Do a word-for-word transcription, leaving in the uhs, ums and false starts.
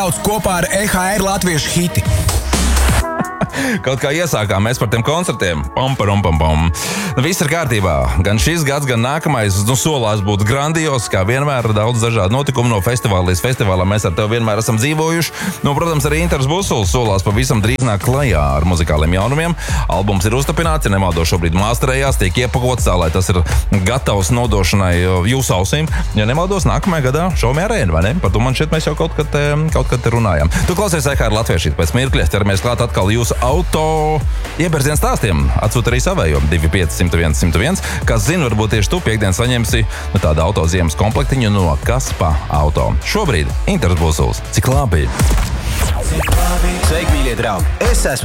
Kopā ar E H R latviešu hiti. Kaut kā iesākām mēs par tiem koncertiem. Pam, pam, pam, pam. Viss ir kārtībā. Gan šis gads, gan nākamais nu, solās būt grandios, kā vienmēr daudz dažādu notikumu no festivāla līdz festivālam. Mēs ar tevi vienmēr esam dzīvojuši. Nu, protams, arī Inters Busuls solās pavisam drīz nāk klajā ar muzikāliem jaunumiem. Albums ir uztapināts, ja nemaldos šobrīd māsterējās, tiek iepakots tā, lai tas ir gatavs nodošanai jūsu ausīm. Ja nemaldos, nākamajā gadā šaumē arēna, vai ne? Par to man šeit mēs jau kaut kad, kaut kad runājām. Tu klausies E H R latviešu pēc mirkļa, ķeramies klāt atkal jūsu auto ieberzienu stāstiem. Atsūt arī savējo divi pieci simts viens simts viens. Kas zina, varbūt tieši tu piekdien saņemsi nu, tādu auto ziemas komplektiņu no Kaspa auto. Šobrīd Inters Busuls. Cik labi! Sveiki, mīļie draugi! Es esmu